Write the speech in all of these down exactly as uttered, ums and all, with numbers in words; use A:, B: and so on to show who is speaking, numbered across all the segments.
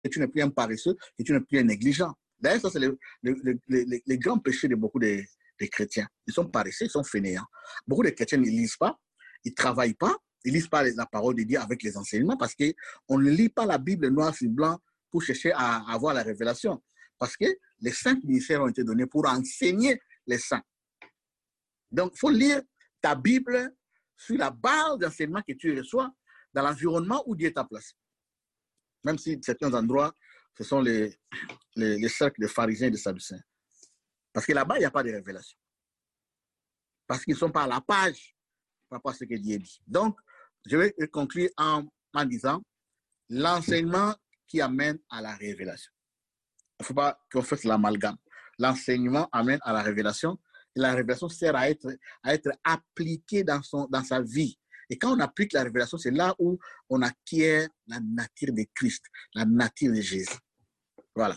A: tu n'es plus un paresseux, que tu n'es plus un négligent. D'ailleurs, ça, c'est le, le, le, le, les grands péchés de beaucoup de, de chrétiens. Ils sont paresseux, ils sont fainéants. Beaucoup de chrétiens ne lisent pas, ils ne travaillent pas, ils ne lisent pas la parole de Dieu avec les enseignements parce qu'on ne lit pas la Bible noir sur blanc pour chercher à avoir la révélation. Parce que les cinq ministères ont été donnés pour enseigner les saints. Donc, il faut lire ta Bible sur la base d'enseignements que tu reçois dans l'environnement où Dieu t'a placé. Même si certains endroits, ce sont les, les, les cercles de pharisiens et de sadducéens. Parce que là-bas, il n'y a pas de révélation. Parce qu'ils ne sont pas à la page par rapport à ce que Dieu dit. Donc, je vais conclure en, en disant l'enseignement qui amène à la révélation. Il ne faut pas qu'on fasse l'amalgame. L'enseignement amène à la révélation et la révélation sert à être, à être appliquée dans, son, dans sa vie. Et quand on applique la révélation, c'est là où on acquiert la nature de Christ, la nature de Jésus. Voilà.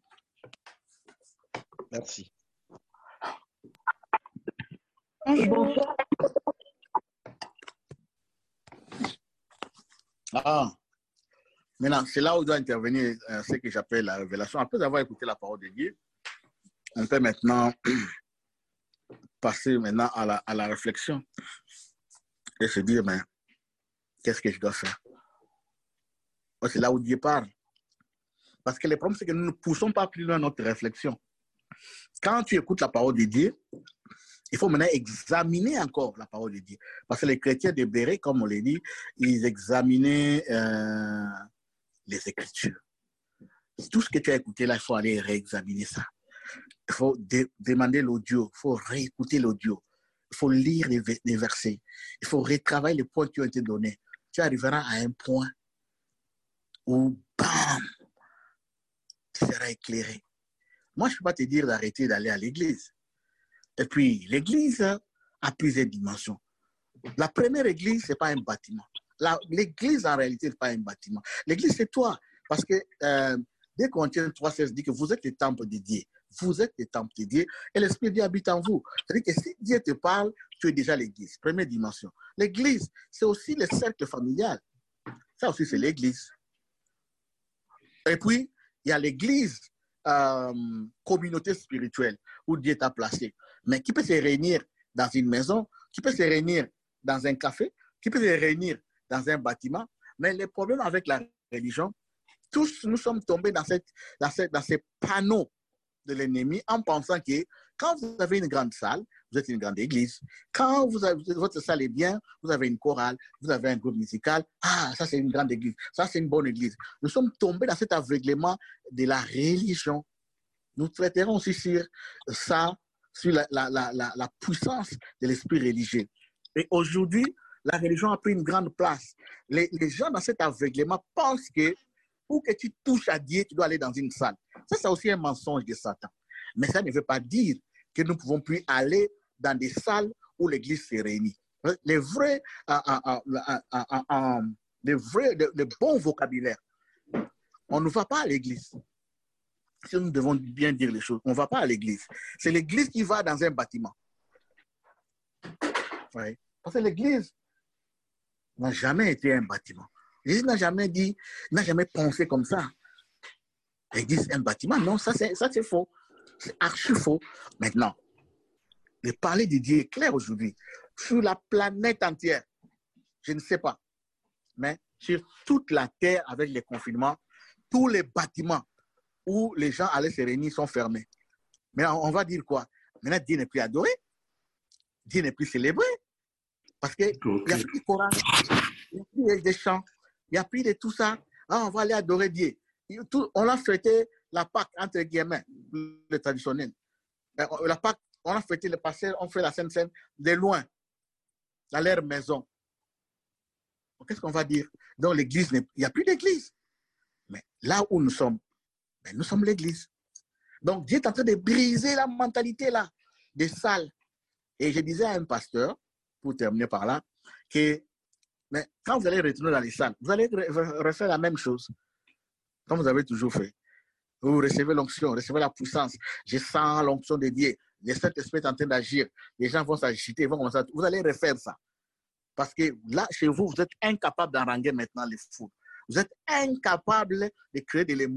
B: Merci.
C: Bonjour.
A: Ah, maintenant, c'est là où doit intervenir euh, ce que j'appelle la révélation. Après avoir écouté la parole de Dieu, on peut maintenant passer maintenant à la, à la réflexion et se dire, mais qu'est-ce que je dois faire? C'est là où Dieu parle. Parce que le problème, c'est que nous ne poussons pas plus loin notre réflexion. Quand tu écoutes la parole de Dieu, il faut maintenant examiner encore la parole de Dieu. Parce que les chrétiens de Béret, comme on l'a dit, ils examinaient euh, les Écritures. Tout ce que tu as écouté là, il faut aller réexaminer ça. Il faut de demander l'audio, il faut réécouter l'audio. Il faut lire les, les versets. Il faut retravailler les points qui ont été donnés. Tu arriveras à un point où, bam, tu seras éclairé. Moi, je ne peux pas te dire d'arrêter d'aller à l'église. Et puis, l'église a plusieurs dimensions. La première église, ce n'est pas un bâtiment. L'église, en réalité, ce n'est pas un bâtiment. L'église, c'est toi. Parce que euh, dès Corinthiens trois seize dit que vous êtes le temple de Dieu. Vous êtes le temple de Dieu et l'Esprit de Dieu habite en vous. C'est-à-dire que si Dieu te parle, tu es déjà l'église. Première dimension. L'église, c'est aussi le cercle familial. Ça aussi, c'est l'église. Et puis, il y a l'église, euh, communauté spirituelle, où Dieu t'a placé. Mais qui peut se réunir dans une maison, qui peut se réunir dans un café, qui peut se réunir dans un bâtiment. Mais le problème avec la religion, tous nous sommes tombés dans, cette, dans, cette, dans ces panneaux de l'ennemi en pensant que quand vous avez une grande salle, vous êtes une grande église. Quand vous avez, votre salle est bien, vous avez une chorale, vous avez un groupe musical. Ah, ça c'est une grande église, ça c'est une bonne église. Nous sommes tombés dans cet aveuglement de la religion. Nous traiterons aussi sur ça, sur la, la, la, la, la puissance de l'esprit religieux. Et aujourd'hui, la religion a pris une grande place. Les, les gens dans cet aveuglement pensent que pour que tu touches à Dieu, tu dois aller dans une salle. Ça, c'est aussi un mensonge de Satan. Mais ça ne veut pas dire que nous ne pouvons plus aller dans des salles où l'église se réunit. Les vrais, euh, euh, euh, euh, euh, les vrais, le, le bon vocabulaire. On ne va pas à l'église. Si nous devons bien dire les choses, on ne va pas à l'église. C'est l'église qui va dans un bâtiment. Ouais. Parce que l'église n'a jamais été un bâtiment. L'église n'a jamais dit, n'a jamais pensé comme ça. L'église, un bâtiment, non, ça c'est faux. C'est archi faux. Maintenant, le parler de Dieu est clair aujourd'hui. Sur la planète entière, je ne sais pas, mais sur toute la terre avec les confinements, tous les bâtiments où les gens allaient se réunir sont fermés. Mais on va dire quoi? Maintenant, Dieu n'est plus adoré. Dieu n'est plus célébré. Parce qu'il n'y a plus de chorale, il n'y a plus de chants, il n'y a plus de tout ça. Ah, on va aller adorer Dieu. Tout, on a fêté la Pâque, entre guillemets, le traditionnel. La Pâque, on a fêté le passé, on fait la Sainte Seine de loin, dans leur maison. Qu'est-ce qu'on va dire? Dans l'église, il n'y a plus d'église. Mais là où nous sommes, ben nous sommes l'église. Donc Dieu est en train de briser la mentalité là, des salles. Et je disais à un pasteur, pour terminer par là, que mais quand vous allez retourner dans les salles, vous allez refaire la même chose, comme vous avez toujours fait. Vous recevez l'onction, recevez la puissance. Je sens l'onction de Dieu. Le Saint-Esprit est en train d'agir. Les gens vont s'agiter, vont commencer à... Vous allez refaire ça. Parce que là, chez vous, vous êtes incapable d'enranger maintenant les fous. Vous êtes incapable de créer de l'émotion.